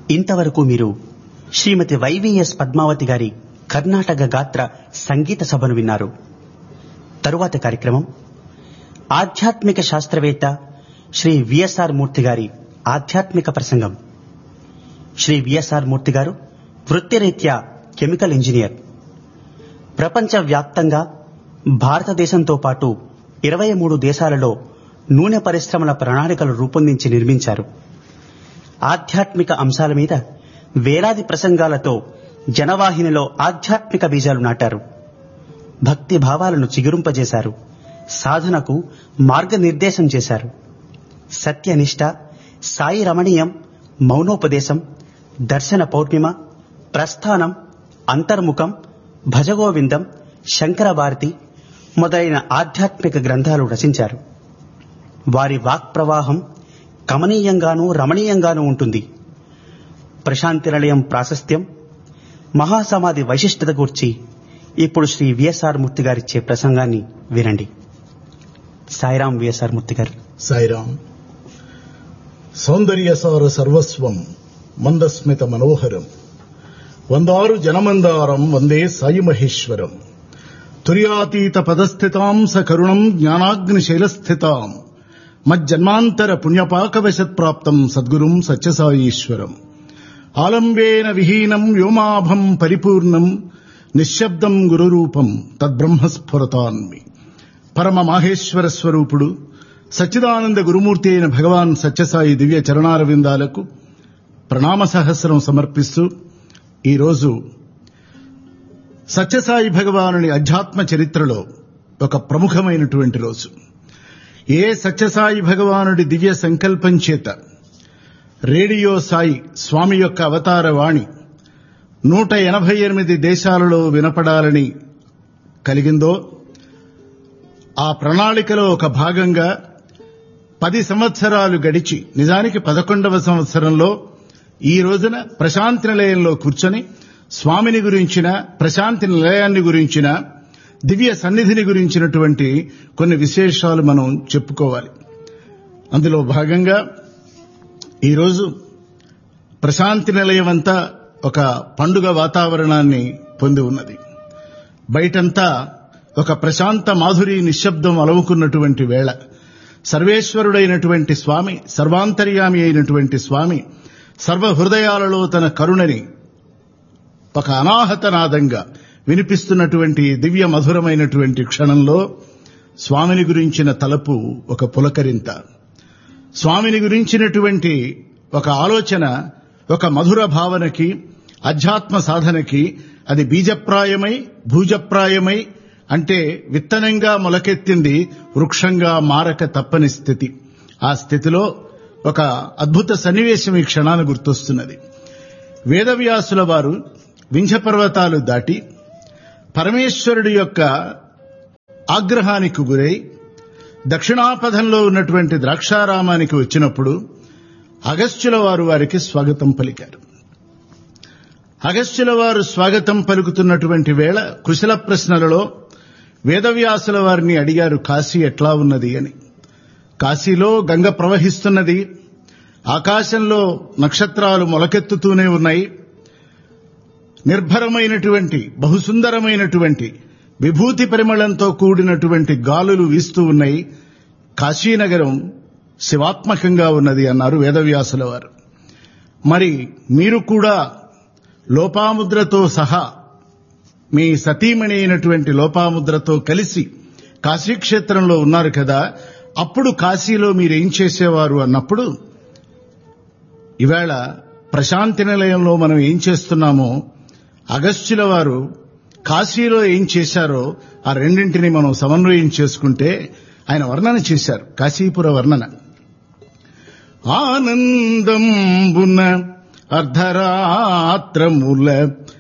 ఇంతవరకు మీరు శ్రీమతి వైవిఎస్ పద్మావతి గారి కర్ణాటక గాత్ర సంగీత సభను విన్నారు. తరువాత కార్యక్రమం ఆధ్యాత్మిక శాస్త్రవేత్త శ్రీ విఎస్ఆర్ మూర్తి గారి ఆధ్యాత్మిక ప్రసంగం. శ్రీ విఎస్ఆర్ మూర్తి గారు వృత్తిరీత్యా కెమికల్ ఇంజనీర్. ప్రపంచవ్యాప్తంగా భారతదేశంతో పాటు 23 దేశాలలో నూనె పరిశ్రమల ప్రణాళికలు రూపొందించి నిర్మించారు. ఆధ్యాత్మిక అంశాల మీద వేలాది ప్రసంగాలతో జనవాహినిలో ఆధ్యాత్మిక బీజాలు నాటారు. భక్తి భావాలను చిగురింపజేశారు. సాధనకు మార్గనిర్దేశం చేశారు. సత్యనిష్ట, సాయి రమణీయం, మౌనోపదేశం, దర్శన పౌర్ణిమ, ప్రస్థానం, అంతర్ముఖం, భజగోవిందం, శంకర భారతి మొదలైన ఆధ్యాత్మిక గ్రంథాలు రచించారు. వారి వాక్ ప్రవాహం కమనీయంగానూ రమణీయంగానూ ఉంటుంది. ప్రశాంతి నిలయం ప్రాశస్త్యం, మహాసమాధి వైశిష్టత గూర్చి ఇప్పుడు శ్రీ విఎస్ఆర్ మూర్తి గారిచ్చే ప్రసంగాన్ని వినండి. సాయిరాం విఎస్ఆర్ మూర్తి గారు. సాయిరాం. సౌందర్యసార సర్వస్వం మందస్మిత మనోహరం వందారు జనమందారం వందే సాయి మహేశ్వరం. తుర్యాతీత పదస్థితాం సకరుణం జ్ఞానాగ్నిశైలస్థితాం మజ్జన్మాంతర పుణ్యపాకవశత్ప్రాప్తం సద్గురుం సత్యసాయీశ్వరం. ఆలంబేన విహీనం వ్యోమాభం పరిపూర్ణం నిశ్శబ్దం గురురూపం తద్బ్రహ్మస్ఫురతాన్మి. పరమ మాహేశ్వర స్వరూపుడు సచ్చిదానంద గురుమూర్తి అయిన భగవాన్ సత్యసాయి దివ్య చరణారవిందాలకు ప్రణామ సహస్రం సమర్పిస్తూ ఈరోజు సత్యసాయి భగవానుని అధ్యాత్మ చరిత్రలో ఒక ప్రముఖమైనటువంటి రోజు. ఏ సత్యసాయి భగవానుడి దివ్య సంకల్పం చేత రేడియో సాయి స్వామి యొక్క అవతార వాణి 188 దేశాలలో వినపడాలని కలిగిందో ఆ ప్రణాళికలో ఒక భాగంగా 10 సంవత్సరాలు గడిచి నిజానికి 11వ సంవత్సరంలో ఈ రోజున ప్రశాంతి నిలయంలో కూర్చొని స్వామిని గురించిన, ప్రశాంతి నిలయాన్ని గురించిన, దివ్య సన్నిధిని గురించినటువంటి కొన్ని విశేషాలు మనం చెప్పుకోవాలి. అందులో భాగంగా ఈరోజు ప్రశాంతి నిలయం అంతా ఒక పండుగ వాతావరణాన్ని పొంది ఉన్నది. బయటంతా ఒక ప్రశాంత మాధురి నిశ్శబ్దం అలవుకున్నటువంటి వేళ సర్వేశ్వరుడైనటువంటి స్వామి, సర్వాంతర్యామి అయినటువంటి స్వామి సర్వహృదయాలలో తన కరుణని ఒక అనాహత నాదంగా వినిపిస్తున్నటువంటి దివ్య మధురమైనటువంటి క్షణంలో స్వామిని గురించిన తలపు ఒక పులకరింత, స్వామిని గురించినటువంటి ఒక ఆలోచన, ఒక మధుర భావనకి, అధ్యాత్మ సాధనకి అది బీజప్రాయమై భూజప్రాయమై అంటే విత్తనంగా మొలకెత్తింది వృక్షంగా మారక తప్పని స్థితి. ఆ స్థితిలో ఒక అద్భుత సన్నివేశం ఈ క్షణాన్ని గుర్తొస్తున్నది. వేదవ్యాసుల వారు వింధ్య పర్వతాలు దాటి పరమేశ్వరుడి యొక్క ఆగ్రహానికి గురై దక్షిణాపథంలో ఉన్నటువంటి ద్రాక్షారామానికి వచ్చినప్పుడు అగస్త్యుల వారు వారికి స్వాగతం పలికారు. అగస్త్యుల వారు స్వాగతం పలుకుతున్నటువంటి వేళ కుశల ప్రశ్నలలో వేదవ్యాసుల వారిని అడిగారు, కాశీ ఎట్లా ఉన్నది అని. కాశీలో గంగ ప్రవహిస్తున్నది, ఆకాశంలో నక్షత్రాలు మొలకెత్తుతూనే ఉన్నాయి, నిర్భరమైనటువంటి బహుసుందరమైనటువంటి విభూతి పరిమళంతో కూడినటువంటి గాలులు వీస్తూ ఉన్నాయి, కాశీనగరం శివాత్మకంగా ఉన్నది అన్నారు వేదవ్యాసుల వారు. మరి మీరు కూడా లోపాముద్రతో సహా మీ సతీమణి అయినటువంటి లోపాముద్రతో కలిసి కాశీక్షేత్రంలో ఉన్నారు కదా, అప్పుడు కాశీలో మీరేం చేసేవారు అన్నప్పుడు ఇవాళ ప్రశాంతి నిలయంలో మనం ఏం చేస్తున్నామో అగస్త్యుల వారు కాశీలో ఏం చేశారో ఆ రెండింటిని మనం సమన్వయం చేసుకుంటే ఆయన వర్ణన చేశారు, కాశీపుర వర్ణన. ఆనందంబున అర్ధరాత్రముల